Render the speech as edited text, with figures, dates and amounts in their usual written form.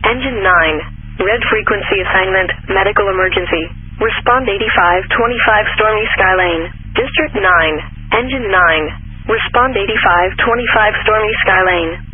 Engine 9. Red frequency assignment, medical emergency. Respond 8525 Stormy Skylane. District 9. Engine 9. Respond 8525 Stormy Skylane.